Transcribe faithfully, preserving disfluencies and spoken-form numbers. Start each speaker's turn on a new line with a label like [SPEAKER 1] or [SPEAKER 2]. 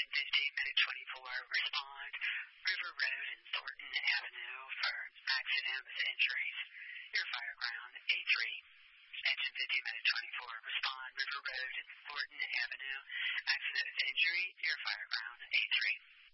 [SPEAKER 1] Engine fifty, Medic twenty-four, respond. River Road and Thornton Avenue for accident with injuries. Your fire ground, A three. Engine fifty, Medic twenty-four, respond. River Road and Thornton Avenue, accident with injury. Your fire ground, A three.